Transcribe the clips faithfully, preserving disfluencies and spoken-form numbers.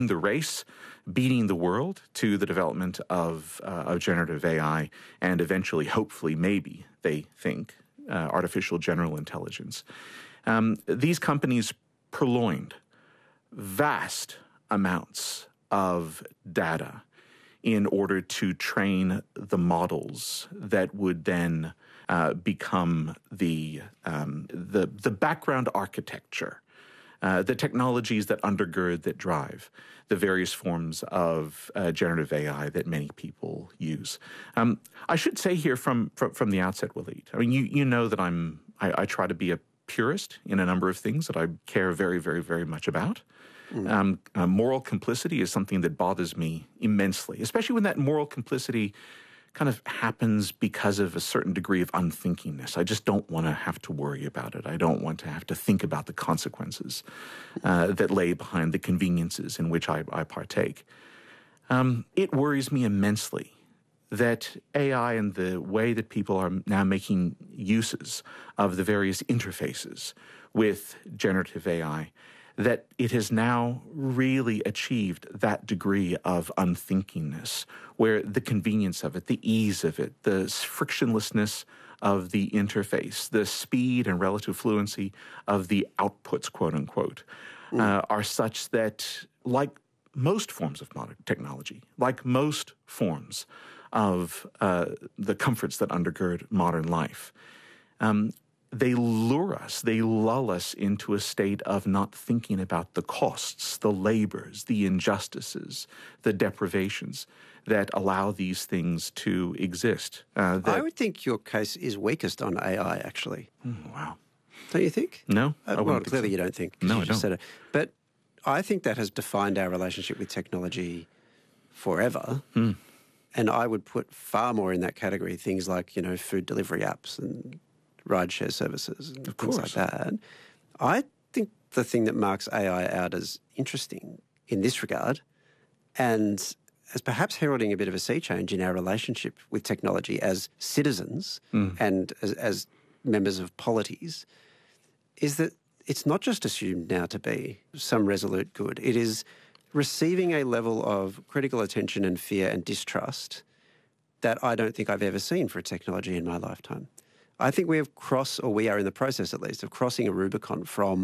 the race, beating the world to the development of, uh, of generative A I and eventually, hopefully, maybe, they think, uh, artificial general intelligence. Um, these companies purloined vast amounts of data in order to train the models that would then uh, become the, um, the, the background architecture, uh, the technologies that undergird, that drive the various forms of uh, generative A I that many people use. Um, I should say here from, from, from the outset, Walid, I mean, you, you know that I'm, I, I try to be a purist in a number of things that I care very, very, very much about. Mm. Um, uh, moral complicity is something that bothers me immensely, especially when that moral complicity kind of happens because of a certain degree of unthinkingness. I just don't want to have to worry about it. I don't want to have to think about the consequences uh, that lay behind the conveniences in which I, I partake. Um, it worries me immensely that A I and the way that people are now making uses of the various interfaces with generative A I, that it has now really achieved that degree of unthinkingness, where the convenience of it, the ease of it, the frictionlessness of the interface, the speed and relative fluency of the outputs, quote unquote, mm. uh, are such that, like most forms of modern technology, like most forms of uh, the comforts that undergird modern life, um, they lure us, they lull us into a state of not thinking about the costs, the labors, the injustices, the deprivations that allow these things to exist. Uh, that, I would think your case is weakest on A I, actually. Mm, wow. Don't you think? No. Uh, well, clearly so. You don't think. No, you I just don't. Said it. But I think that has defined our relationship with technology forever. Mm. And I would put far more in that category, things like, you know, food delivery apps and rideshare services and of things course. like that. I think the thing that marks A I out as interesting in this regard, and as perhaps heralding a bit of a sea change in our relationship with technology as citizens mm. and as, as members of polities, is that it's not just assumed now to be some resolute good. It is receiving a level of critical attention and fear and distrust that I don't think I've ever seen for a technology in my lifetime. I think we have crossed, or we are in the process at least, of crossing a Rubicon from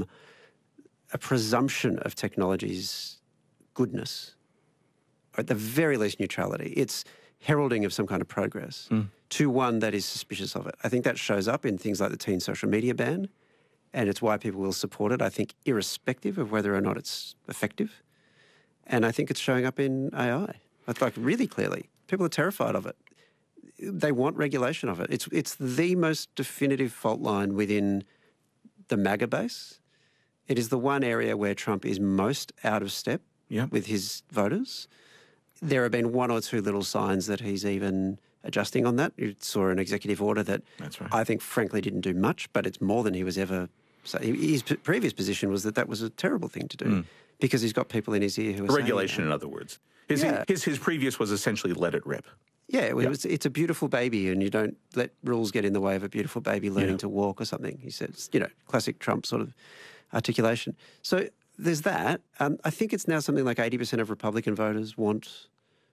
a presumption of technology's goodness, or at the very least neutrality. It's heralding of some kind of progress, mm. to one that is suspicious of it. I think that shows up in things like the teen social media ban, and it's why people will support it, I think, irrespective of whether or not it's effective. And I think it's showing up in A I, like really clearly. People are terrified of it. They want regulation of it. It's it's the most definitive fault line within the MAGA base. It is the one area where Trump is most out of step yep. with his voters. There have been one or two little signs that he's even adjusting on that. You saw an executive order that That's right. I think frankly didn't do much, but it's more than he was ever... So his previous position was that that was a terrible thing to do mm. because he's got people in his ear who are regulation, saying, in other words. His, yeah. his, his previous was essentially let it rip. Yeah, it was, it's a beautiful baby and you don't let rules get in the way of a beautiful baby learning yeah. to walk or something. He says, you know, classic Trump sort of articulation. So there's that. Um, I think it's now something like eighty percent of Republican voters want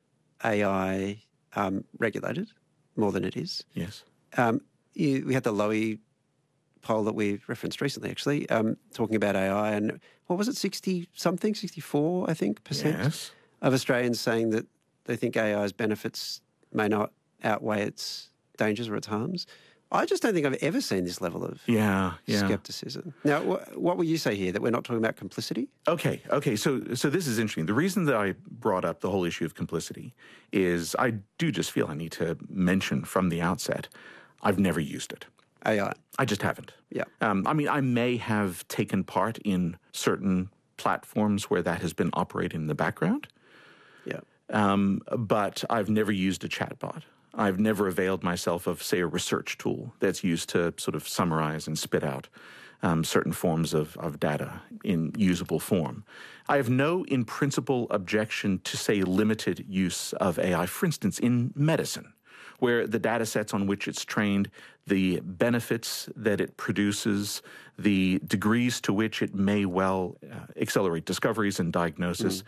A I um, regulated more than it is. Yes. Um, you, we had the Lowy poll that we referenced recently, actually, um, talking about A I, and what was it, sixty-something, sixty-four, I think, percent yes. of Australians saying that they think A I's benefits may not outweigh its dangers or its harms. I just don't think I've ever seen this level of yeah, yeah. scepticism. Now, wh- what will you say here, that we're not talking about complicity? Okay, okay, so so this is interesting. The reason that I brought up the whole issue of complicity is I do just feel I need to mention from the outset, I've never used it. A I? I just haven't. Yeah. Um, I mean, I may have taken part in certain platforms where that has been operating in the background. Yeah. Um, but I've never used a chatbot. I've never availed myself of, say, a research tool that's used to sort of summarize and spit out um, certain forms of, of data in usable form. I have no, in principle, objection to, say, limited use of A I, for instance, in medicine, where the data sets on which it's trained, the benefits that it produces, the degrees to which it may well uh, accelerate discoveries and diagnosis. Mm.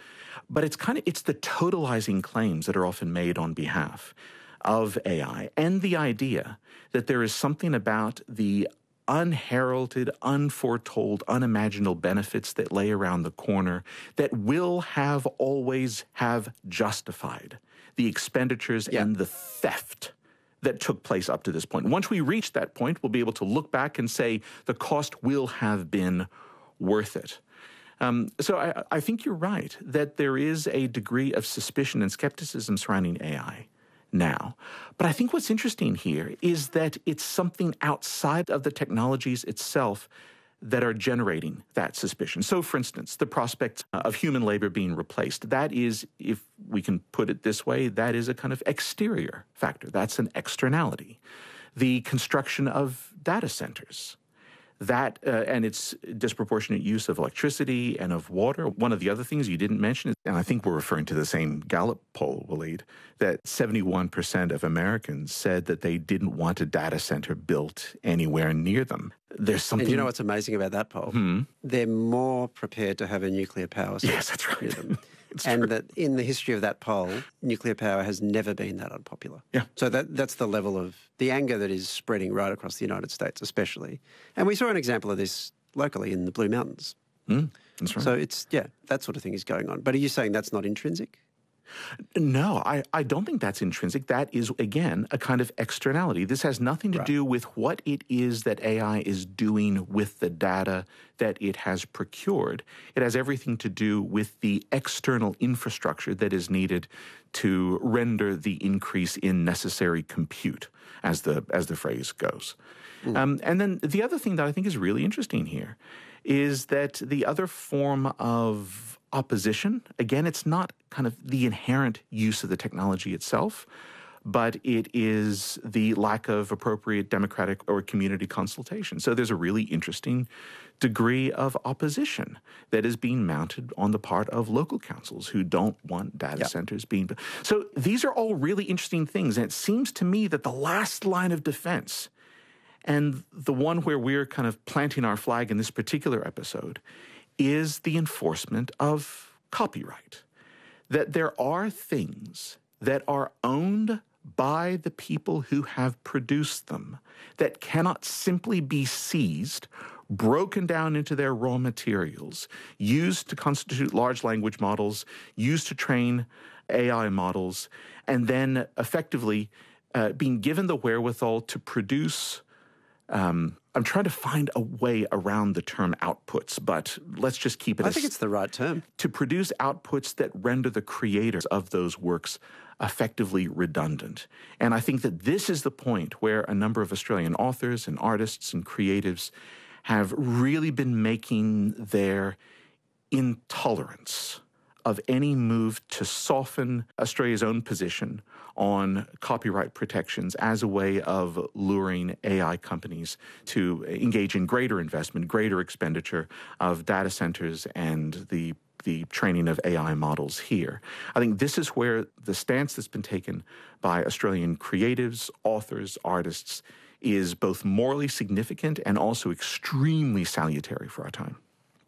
But it's kind of, it's the totalizing claims that are often made on behalf of A I, and the idea that there is something about the unheralded, unforetold, unimaginable benefits that lay around the corner that will have always have justified the expenditures Yeah. and the theft that took place up to this point. Once we reach that point, we'll be able to look back and say the cost will have been worth it. Um, so I, I think you're right that there is a degree of suspicion and skepticism surrounding A I now. But I think what's interesting here is that it's something outside of the technologies itself that are generating that suspicion. So, for instance, the prospect of human labor being replaced, that is, if we can put it this way, that is a kind of exterior factor. That's an externality. The construction of data centers, that uh, and its disproportionate use of electricity and of water. One of the other things you didn't mention, and I think we're referring to the same Gallup poll, Waleed, that seventy-one percent of Americans said that they didn't want a data center built anywhere near them. There's something... And you know what's amazing about that poll? Hmm? They're more prepared to have a nuclear power station. Yes, that's right. near them. It's and true. that in the history of that poll, nuclear power has never been that unpopular. Yeah. So that that's the level of the anger that is spreading right across the United States, especially. And we saw an example of this locally in the Blue Mountains. Mm, that's right. So it's, yeah, that sort of thing is going on. But are you saying that's not intrinsic? No, I, I don't think that's intrinsic. That is, again, a kind of externality. This has nothing to Right. do with what it is that A I is doing with the data that it has procured. It has everything to do with the external infrastructure that is needed to render the increase in necessary compute, as the, as the phrase goes. Mm. Um, and then the other thing that I think is really interesting here is that the other form of opposition, again, it's not kind of the inherent use of the technology itself, but it is the lack of appropriate democratic or community consultation. So there's a really interesting degree of opposition that is being mounted on the part of local councils who don't want data Yep. centers being built. So these are all really interesting things. And it seems to me that the last line of defense, and the one where we're kind of planting our flag in this particular episode, is the enforcement of copyright. That there are things that are owned by the people who have produced them that cannot simply be seized, broken down into their raw materials, used to constitute large language models, used to train A I models, and then effectively uh, being given the wherewithal to produce Um, I'm trying to find a way around the term outputs, but let's just keep it I as... think it's the right term. To produce outputs that render the creators of those works effectively redundant. And I think that this is the point where a number of Australian authors and artists and creatives have really been making their intolerance of any move to soften Australia's own position on copyright protections as a way of luring A I companies to engage in greater investment, greater expenditure of data centers and the the training of A I models here. I think this is where the stance that's been taken by Australian creatives, authors, artists is both morally significant and also extremely salutary for our time.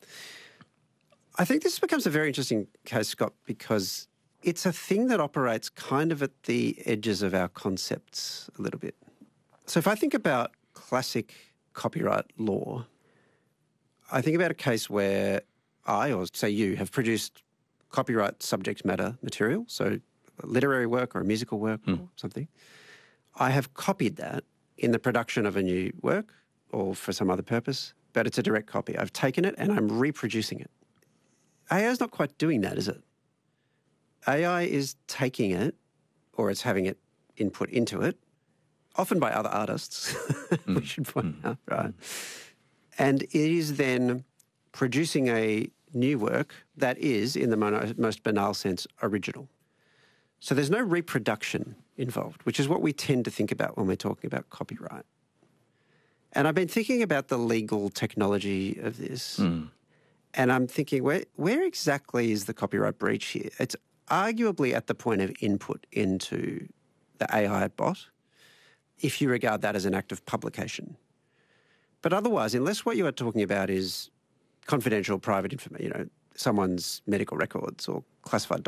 I think this becomes a very interesting case, Scott, because it's a thing that operates kind of at the edges of our concepts a little bit. So if I think about classic copyright law, I think about a case where I, or say you, have produced copyright subject matter material, so a literary work or a musical work mm. or something. I have copied that in the production of a new work or for some other purpose, but it's a direct copy. I've taken it and I'm reproducing it. A I is not quite doing that, is it? A I is taking it, or it's having it input into it, often by other artists, mm. we should point mm. out, right? And it is then producing a new work that is, in the mono- most banal sense, original. So there's no reproduction involved, which is what we tend to think about when we're talking about copyright. And I've been thinking about the legal technology of this, mm. and I'm thinking, where, where exactly is the copyright breach here? It's arguably at the point of input into the A I bot, if you regard that as an act of publication. But otherwise, unless what you are talking about is confidential private information, you know, someone's medical records or classified